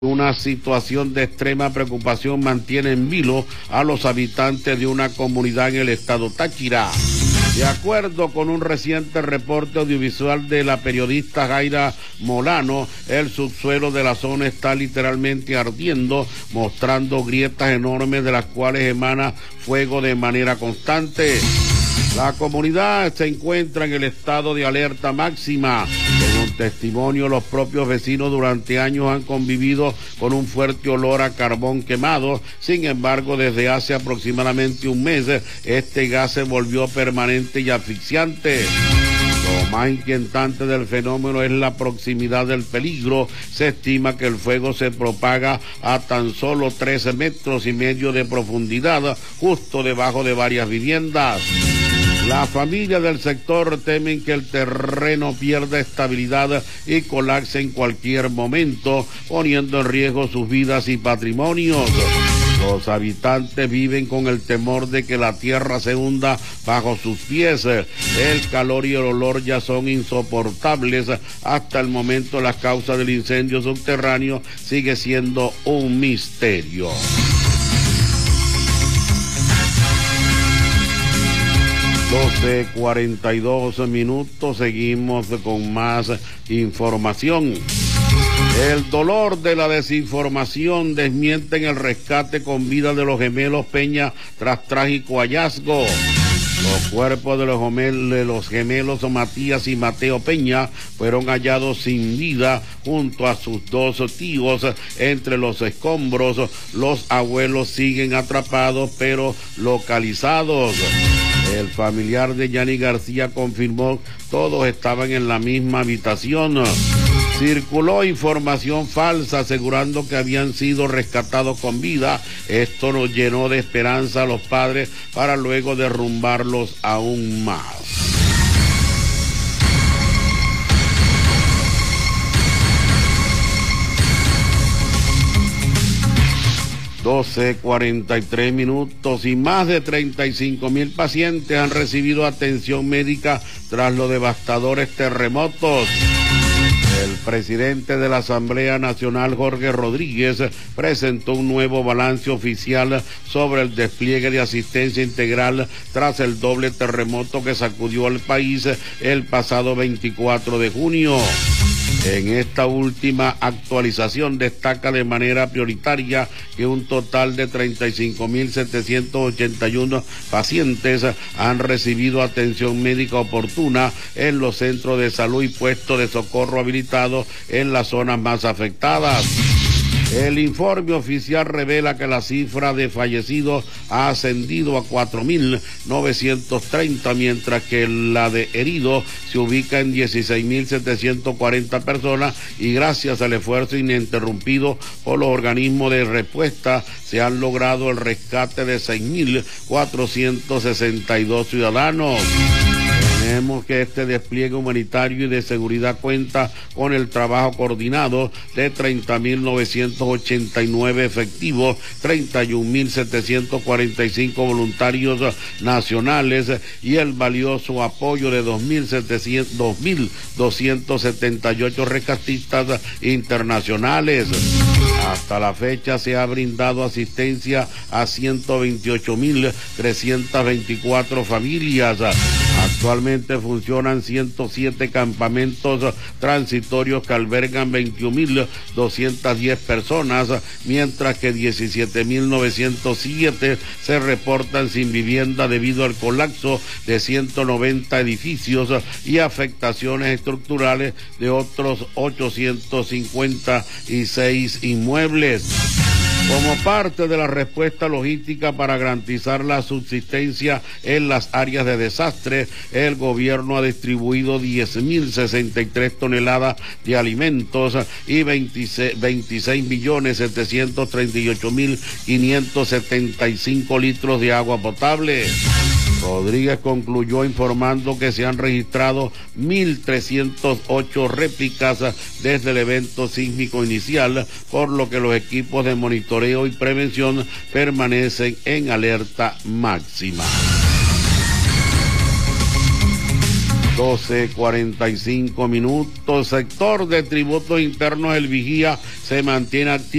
Una situación de extrema preocupación mantiene en vilo a los habitantes de una comunidad en el estado Táchira. De acuerdo con un reciente reporte audiovisual de la periodista Jaira Molano, el subsuelo de la zona está literalmente ardiendo, mostrando grietas enormes de las cuales emana fuego de manera constante. La comunidad se encuentra en el estado de alerta máxima. Según testimonio, los propios vecinos durante años han convivido con un fuerte olor a carbón quemado. Sin embargo, desde hace aproximadamente un mes, este gas se volvió permanente y asfixiante. Lo más inquietante del fenómeno es la proximidad del peligro. Se estima que el fuego se propaga a tan solo 13 metros y medio de profundidad, justo debajo de varias viviendas. Las familias del sector temen que el terreno pierda estabilidad y colapse en cualquier momento, poniendo en riesgo sus vidas y patrimonios. Los habitantes viven con el temor de que la tierra se hunda bajo sus pies. El calor y el olor ya son insoportables. Hasta el momento la causa del incendio subterráneo sigue siendo un misterio. 12:42, seguimos con más información. El dolor de la desinformación desmienten el rescate con vida de los gemelos Peña tras trágico hallazgo. Los cuerpos de los gemelos Matías y Mateo Peña fueron hallados sin vida junto a sus dos tíos entre los escombros. Los abuelos siguen atrapados pero localizados. El familiar de Yanni García confirmó todos estaban en la misma habitación. Circuló información falsa asegurando que habían sido rescatados con vida. Esto nos llenó de esperanza a los padres para luego derrumbarlos aún más. (12:43) y más de 35,000 pacientes han recibido atención médica tras los devastadores terremotos. El presidente de la Asamblea Nacional, Jorge Rodríguez, presentó un nuevo balance oficial sobre el despliegue de asistencia integral tras el doble terremoto que sacudió al país el pasado 24 de junio. En esta última actualización destaca de manera prioritaria que un total de 35,781 pacientes han recibido atención médica oportuna en los centros de salud y puestos de socorro habilitados en las zonas más afectadas. El informe oficial revela que la cifra de fallecidos ha ascendido a 4,930, mientras que la de heridos se ubica en 16,740 personas y gracias al esfuerzo ininterrumpido por los organismos de respuesta se han logrado el rescate de 6,462 ciudadanos. Tenemos que este despliegue humanitario y de seguridad cuenta con el trabajo coordinado de 30,989 efectivos, 31,745 voluntarios nacionales y el valioso apoyo de 2,278 rescatistas internacionales. Hasta la fecha se ha brindado asistencia a 128,324 familias. Actualmente funcionan 107 campamentos transitorios que albergan 21,210 personas, mientras que 17,907 se reportan sin vivienda debido al colapso de 190 edificios y afectaciones estructurales de otros 856 inmuebles. Como parte de la respuesta logística para garantizar la subsistencia en las áreas de desastre, el gobierno ha distribuido 10,063 toneladas de alimentos y 26,738,575 litros de agua potable. Rodríguez concluyó informando que se han registrado 1,308 réplicas desde el evento sísmico inicial, por lo que los equipos de monitoreo y prevención permanecen en alerta máxima. 12:45. Sector de tributos internos, el Vigía se mantiene activo.